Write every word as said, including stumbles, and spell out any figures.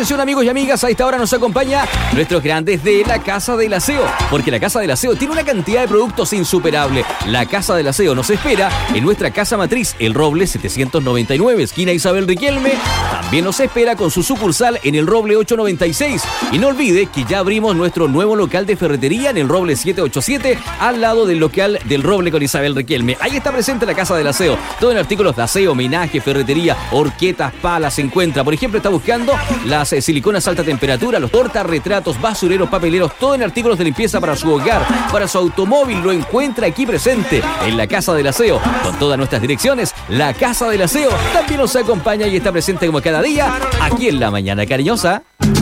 Atención amigos y amigas, a esta hora nos acompaña nuestros grandes de la Casa del Aseo, porque la Casa del Aseo tiene una cantidad de productos insuperable. La Casa del Aseo nos espera en nuestra casa matriz, El Roble setecientos noventa y nueve, esquina Isabel Riquelme. También nos espera con su sucursal en El Roble ochocientos noventa y seis. Y no olvide que ya abrimos nuestro nuevo local de ferretería en El Roble setecientos ochenta y siete, al lado del local del Roble con Isabel Riquelme. Ahí está presente la Casa del Aseo. Todo en artículos de aseo, homenaje, ferretería, horquetas, palas se encuentra. Por ejemplo, está buscando las eh, siliconas a alta temperatura, los portarretratos, basureros, papeleros, todo en artículos de limpieza para su hogar, para su automóvil. Lo encuentra aquí presente en la Casa del Aseo. Con todas nuestras direcciones, la Casa del Aseo también nos acompaña y está presente como cada día aquí en La Mañana Cariñosa.